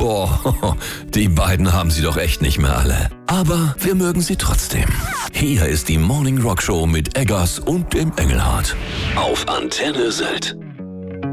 Boah, die beiden haben sie doch echt nicht mehr alle. Aber wir mögen sie trotzdem. Hier ist die Morning Rock Show mit Eggers und dem Engelhard. Auf Antenne Sylt.